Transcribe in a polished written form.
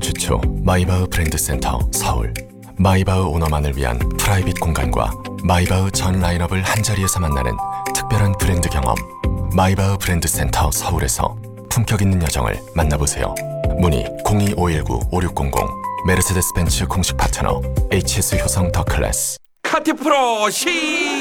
최초 마이바흐 브랜드 센터 서울. 마이바흐 오너만을 위한 프라이빗 공간과 마이바흐 전 라인업을 한자리에서 만나는 특별한 브랜드 경험. 마이바흐 브랜드 센터 서울에서 품격 있는 여정을 만나보세요. 문의 02-519-5600. 메르세데스 벤츠 공식 파트너 HS 효성 더 클래스. 카티 프로 시